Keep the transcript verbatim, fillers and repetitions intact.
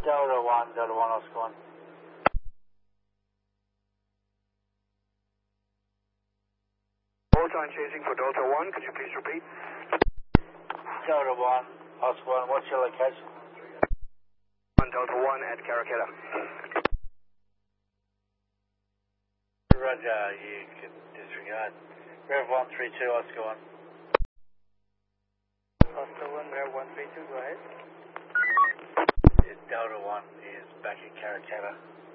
Delta one, Delta one, Oscar one. Hold on, chasing for Delta one, could you please repeat? Delta one, Oscar one, what's your location? Delta one at Caraqueta. Roger, you can disregard. Rev one three two, Oscar one. Oscar one, Rev one three two, go ahead. Delta one is back at Caraqueta.